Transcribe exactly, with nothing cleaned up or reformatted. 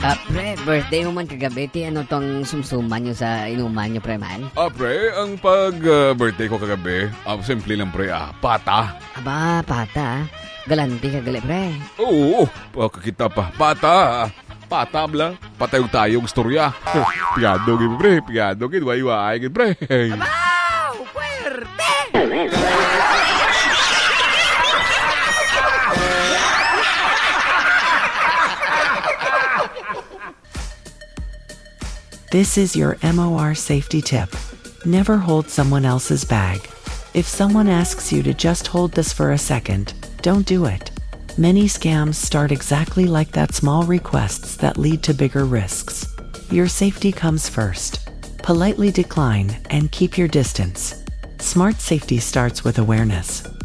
Ah, pre, birthday mo man kagabi, ti ano tong sumsuman nyo sa inuman nyo, pre man? Ah, pre, ang pag-birthday ko kagabi, ah, simple lang, pre, ah, pata. Aba, pata, ah. Galanti ka gali, pre. Oo, pakakita pa, pata, ah. Pata, bla, patayog-tayog storya. Piyado, gid, pre, piyado, gid, way-way, gid, pre. Abaw! Puwerte! This is your M O R safety tip. Never hold someone else's bag. If someone asks you to just hold this for a second, don't do it. Many scams start exactly like that, small requests that lead to bigger risks. Your safety comes first. Politely decline and keep your distance. Smart safety starts with awareness.